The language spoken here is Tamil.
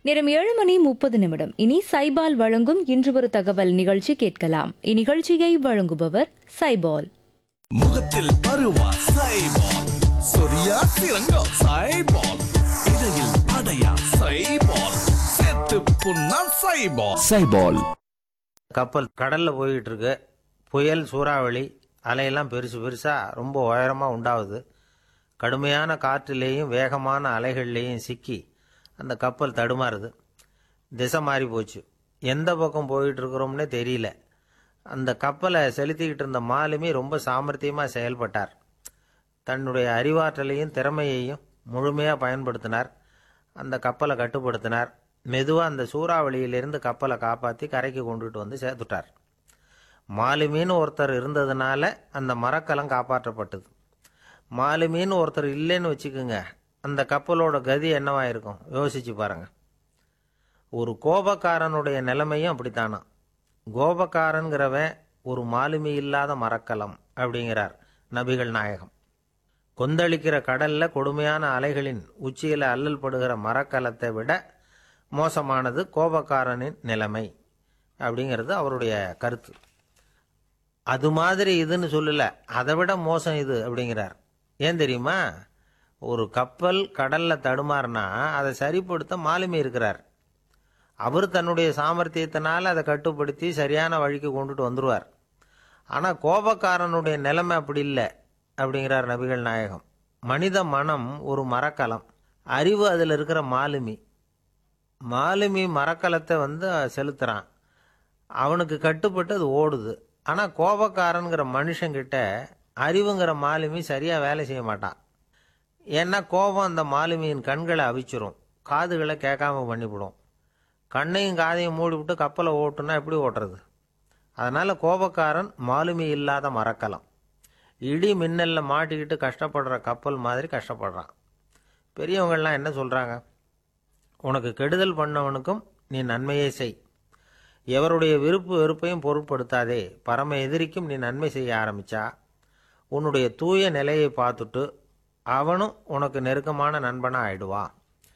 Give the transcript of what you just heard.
நேரம் 7:30 இனி சைபால் வழங்கும் இன்று ஒரு தகவல் நிகழ்ச்சி கேட்கலாம். இந்நிகழ்ச்சியை வழங்குபவர் சைபால். முகத்தில் பருவா சைபால், சொரியா சிறங்கா சைபால், இடையில் அடையா சைபால், செத்து புண்ணா சைபால். சைபால். கப்பல் கடல்ல போயிட்டு இருக்கு. புயல், சூறாவளி, அலையெல்லாம் பெருசு பெருசா ரொம்ப உயரமா உண்டாகுது. கடுமையான காற்றிலேயும் வேகமான அலைகள்லேயும் சிக்கி அந்த கப்பல் தடுமாறுது. திசை மாறி போச்சு. எந்த பக்கம் போயிட்டு இருக்கிறோம்னே தெரியல. அந்த கப்பலை செலுத்திக்கிட்டு இருந்த மாலுமி ரொம்ப சாமர்த்தியமாக செயல்பட்டார். தன்னுடைய அறிவாற்றலையும் திறமையையும் முழுமையாக பயன்படுத்தினார். அந்த கப்பலை கட்டுப்படுத்தினார். மெதுவாக அந்த சூறாவளியிலிருந்து கப்பலை காப்பாற்றி கரைக்கு கொண்டுட்டு வந்து சேர்த்துட்டார். மாலுமின்னு ஒருத்தர் இருந்ததுனால அந்த மரக்கலம் காப்பாற்றப்பட்டது. மாலுமின்னு ஒருத்தர் இல்லைன்னு வச்சுக்கோங்க, அந்த கப்பலோட கதி என்னவாயிருக்கும் யோசிச்சு பாருங்க. ஒரு கோபக்காரனுடைய நிலைமையும் அப்படித்தானா. கோபக்காரன்கிறவன் ஒரு மாலுமி இல்லாத மரக்கலம் அப்படிங்கிறார் நபிகள் நாயகம். கொந்தளிக்கிற கடல்ல கொடுமையான அலைகளின் உச்சியில அல்லல் படுகிற மரக்கலத்தை விட மோசமானது கோபக்காரனின் நிலைமை அப்படிங்கிறது அவருடைய கருத்து. அது மாதிரி இதுன்னு சொல்லல, அதை விட மோசம் இது அப்படிங்கிறார். ஏன் தெரியுமா? ஒரு கப்பல் கடல்ல தடுமாறினா அதை சரிப்படுத்த மாலுமி இருக்கிறார். அவர் தன்னுடைய சாமர்த்தியத்தினால அதை கட்டுப்படுத்தி சரியான வழிக்கு கொண்டுட்டு வந்துடுவார். ஆனால் கோபக்காரனுடைய நிலைமை அப்படி இல்லை அப்படிங்கிறார் நபிகள் நாயகம். மனித மனம் ஒரு மரக்கலம், அறிவு அதில் இருக்கிற மாலுமி. மாலுமி மரக்கலத்தை செலுத்துறான், அவனுக்கு கட்டுப்பட்டு அது ஓடுது. ஆனால் கோபக்காரனுங்கிற மனுஷங்கிட்ட அறிவுங்கிற மாலுமி சரியாக வேலை செய்ய மாட்டான். ஏன்னா கோபம் அந்த மாலுமியின் கண்களை அவிச்சிரும், காதுகளை கேட்காம பண்ணிவிடும். கண்ணையும் காதையும் மூடிவிட்டு கப்பலை ஓட்டுனா எப்படி ஓட்டுறது? அதனால் கோபக்காரன் மாலுமி இல்லாத மரக்கலம். இடி மின்னல்ல மாட்டிக்கிட்டு கஷ்டப்படுற கப்பல் மாதிரி கஷ்டப்படுறான். பெரியவங்கள்லாம் என்ன சொல்கிறாங்க? உனக்கு கெடுதல் பண்ணவனுக்கும் நீ நன்மையே செய். எவருடைய விருப்பு வெறுப்பையும் பொருட்படுத்தாதே. பரம எதிரிக்கும் நீ நன்மை செய்ய ஆரம்பிச்சா உன்னுடைய தூய நிலையை பார்த்துட்டு அவனும் உனக்கு நெருக்கமான நண்பனாக ஆயிடுவான்.